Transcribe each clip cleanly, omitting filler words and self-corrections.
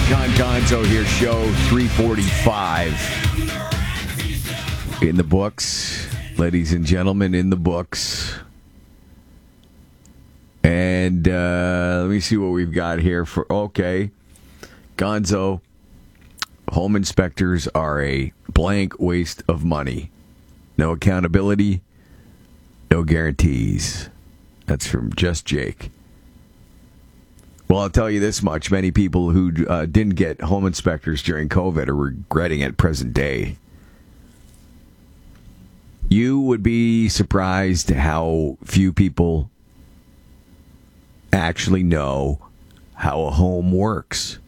John Gonzo here, show 345. In the books, ladies and gentlemen, in the books. And let me see what we've got here for. Okay. Gonzo, home inspectors are a blank waste of money. No accountability, no guarantees. That's from Just Jake. Well, I'll tell you this much. Many people who didn't get home inspectors during COVID are regretting it present day. You would be surprised how few people actually know how a home works.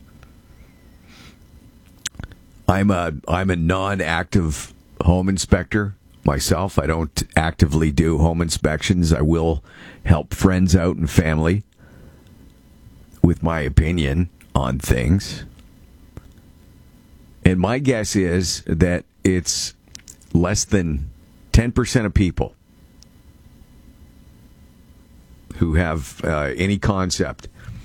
I'm a non-active home inspector myself. I don't actively do home inspections. I will help friends out and family with my opinion on things. And my guess is that it's less than 10% of people who have any concept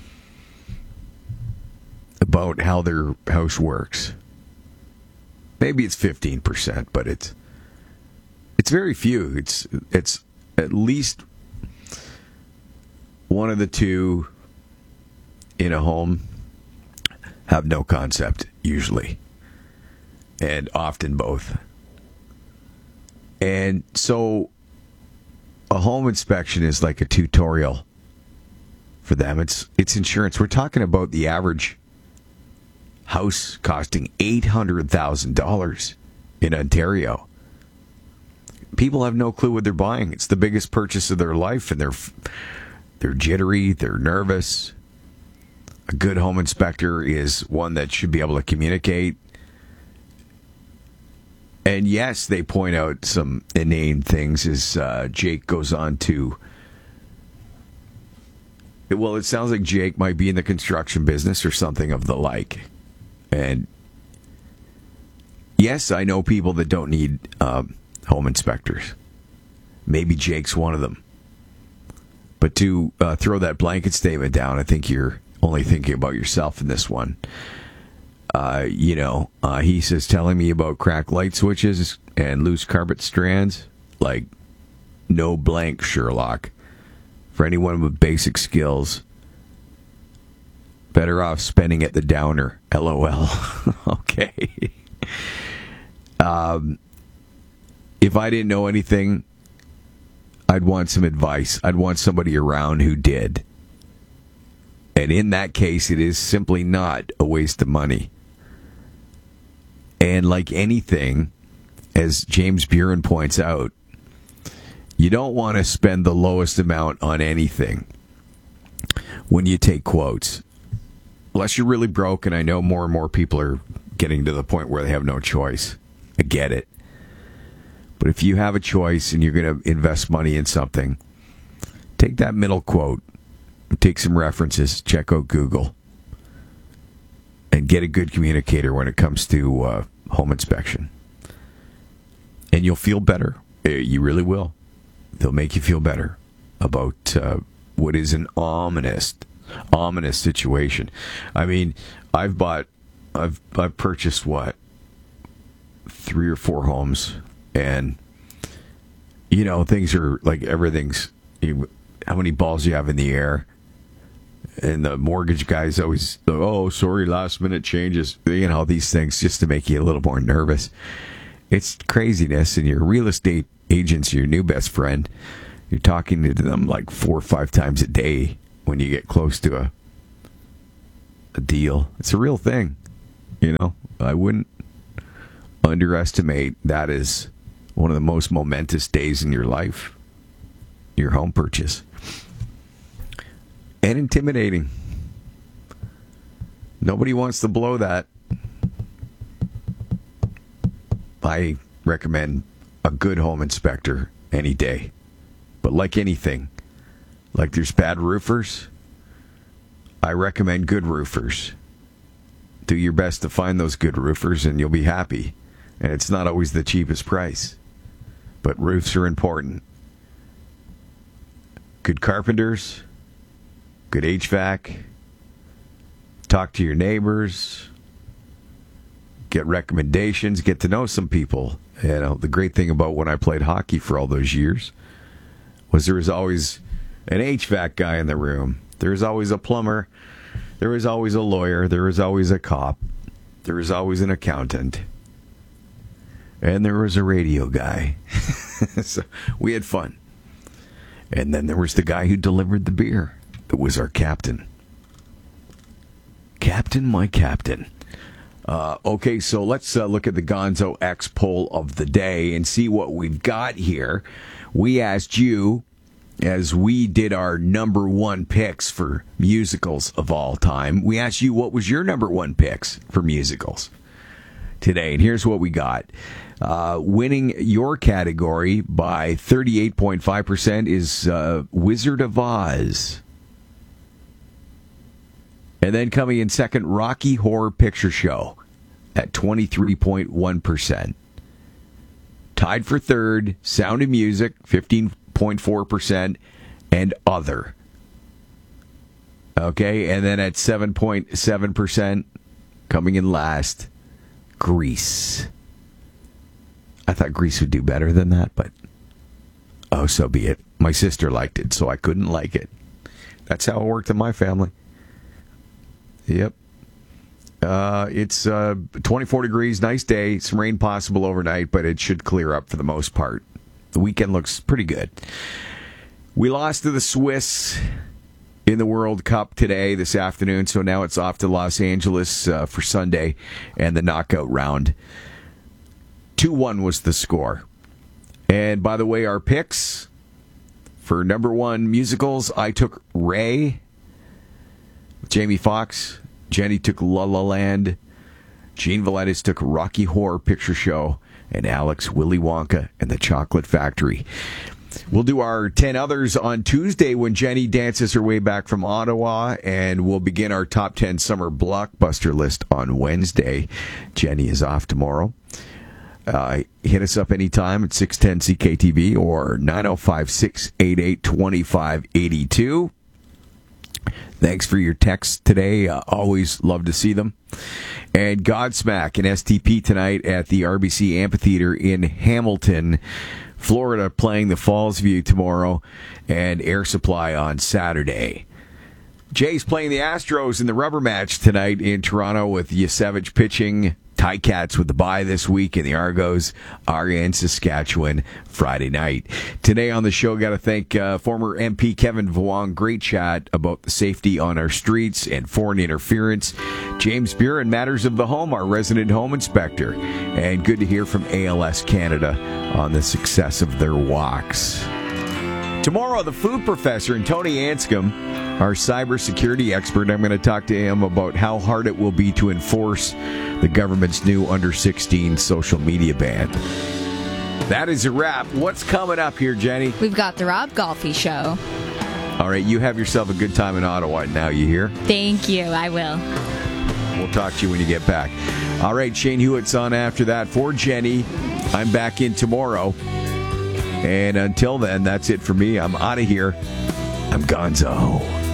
about how their house works. Maybe it's 15%, but it's very few. It's at least one of the two in a home have no concept, usually, and often both. And so a home inspection is like a tutorial for them. It's insurance. We're talking about the average house costing $800,000 in Ontario. People have no clue what they're buying. It's the biggest purchase of their life, and they're jittery, they're nervous. A good home inspector is one that should be able to communicate. And yes, they point out some inane things as Jake goes on to. Well, it sounds like Jake might be in the construction business or something of the like. And yes, I know people that don't need home inspectors. Maybe Jake's one of them. But to throw that blanket statement down, I think you're only thinking about yourself in this one. He says, telling me about cracked light switches and loose carpet strands, like, no blank, Sherlock. For anyone with basic skills, better off spending at the downer. LOL. Okay. If I didn't know anything, I'd want some advice. I'd want somebody around who did. And in that case, it is simply not a waste of money. And like anything, as James Buren points out, you don't want to spend the lowest amount on anything when you take quotes. Unless you're really broke, and I know more and more people are getting to the point where they have no choice. I get it. But if you have a choice and you're going to invest money in something, take that middle quote. Take some references, check out Google, and get a good communicator when it comes to home inspection. And you'll feel better. You really will. They'll make you feel better about what is an ominous situation. I mean, I've purchased, 3 or 4 homes, and, things are like everything's, how many balls you have in the air. And the mortgage guys always, last minute changes. These things just to make you a little more nervous. It's craziness. And your real estate agent's your new best friend. You're talking to them like 4 or 5 times a day when you get close to a deal. It's a real thing. I wouldn't underestimate that as one of the most momentous days in your life. Your home purchase. And intimidating. Nobody wants to blow that. I recommend a good home inspector any day. But like anything, like there's bad roofers, I recommend good roofers. Do your best to find those good roofers and you'll be happy. And it's not always the cheapest price. But roofs are important. Good carpenters, good HVAC, talk to your neighbors, get recommendations, get to know some people. You know, the great thing about when I played hockey for all those years was there was always an HVAC guy in the room. There was always a plumber. There was always a lawyer. There was always a cop. There was always an accountant. And there was a radio guy. So we had fun. And then there was the guy who delivered the beer. That was our captain. Captain, my captain. Okay, so let's look at the Gonzo X poll of the day and see what we've got here. We asked you, as we did our number one picks for musicals of all time, we asked you what was your number one picks for musicals today. And here's what we got. Winning your category by 38.5% is Wizard of Oz. And then coming in second, Rocky Horror Picture Show at 23.1%. Tied for third, Sound of Music, 15.4%, and Other. Okay, and then at 7.7%, coming in last, Grease. I thought Grease would do better than that, but oh, so be it. My sister liked it, so I couldn't like it. That's how it worked in my family. Yep. It's 24 degrees, nice day, some rain possible overnight, but it should clear up for the most part. The weekend looks pretty good. We lost to the Swiss in the World Cup this afternoon, so now it's off to Los Angeles for Sunday and the knockout round. 2-1 was the score. And by the way, our picks for number one musicals, I took Ray, Jamie Foxx. Jenny took La La Land. Gene Valetis took Rocky Horror Picture Show. And Alex, Willy Wonka and the Chocolate Factory. We'll do our 10 others on Tuesday when Jenny dances her way back from Ottawa. And we'll begin our top 10 summer blockbuster list on Wednesday. Jenny is off tomorrow. Hit us up anytime at 610 CKTV or 905-688-2582. Thanks for your texts today. Always love to see them. And Godsmack and STP tonight at the RBC Amphitheater in Hamilton, Florida, playing the Falls View tomorrow and Air Supply on Saturday. Jay's playing the Astros in the rubber match tonight in Toronto with Yasevich pitching. Ticats with the bye this week, and the Argos are in Saskatchewan Friday night. Today on the show, got to thank former MP Kevin Vuong. Great chat about the safety on our streets and foreign interference. James Buren, Matters of the Home, our resident home inspector. And good to hear from ALS Canada on the success of their walks. Tomorrow, the food professor and Tony Anscombe, our cybersecurity expert. I'm going to talk to him about how hard it will be to enforce the government's new under-16 social media ban. That is a wrap. What's coming up here, Jenny? We've got the Rob Golfi Show. All right, you have yourself a good time in Ottawa now, you hear? Thank you, I will. We'll talk to you when you get back. All right, Shane Hewitt's on after that. For Jenny, I'm back in tomorrow. And until then, that's it for me. I'm out of here. I'm Gonzo.